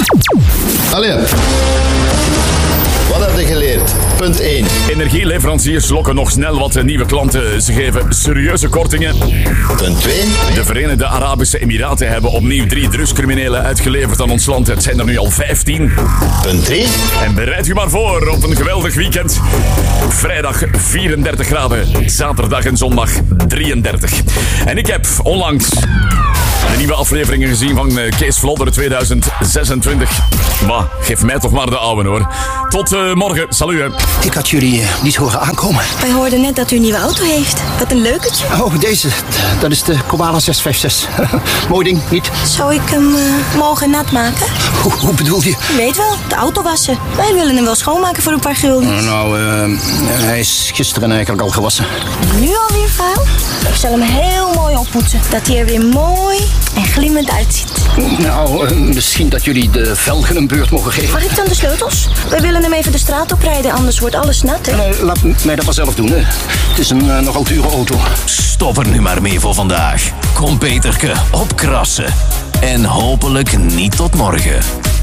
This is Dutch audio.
Allee. Wat heb je geleerd? Punt 1. Energieleveranciers lokken nog snel wat nieuwe klanten. Ze geven serieuze kortingen. Punt 2. De Verenigde Arabische Emiraten hebben opnieuw 3 drugscriminelen uitgeleverd aan ons land. Het zijn er nu al 15. Punt 3. En bereid u maar voor op een geweldig weekend. Vrijdag 34 graden, zaterdag en zondag 33. En ik heb onlangs de nieuwe afleveringen gezien van Kees Vlodder 2026. Maar geef mij toch maar de oude hoor. Tot morgen, salut hè. Ik had jullie niet horen aankomen. Wij hoorden net dat u een nieuwe auto heeft. Wat een leukertje. Oh, deze. Dat is de Koala 656. Mooi ding, niet? Zou ik hem morgen nat maken? Hoe bedoel je? U weet wel, de auto wassen. Wij willen hem wel schoonmaken voor een paar gulden. Nou, hij is gisteren eigenlijk al gewassen. Nu alweer vuil? Ik zal hem heel mooi oppoetsen. Dat hij er weer mooi en glimmend uitziet. Nou, misschien dat jullie de velgen een beurt mogen geven. Mag ik dan de sleutels? Wij willen hem even de straat oprijden, anders wordt alles nat, hè? Nee, laat mij dat maar zelf doen, hè. Het is een nogal dure auto. Stop er nu maar mee voor vandaag. Kom Peterke, opkrassen. En hopelijk niet tot morgen.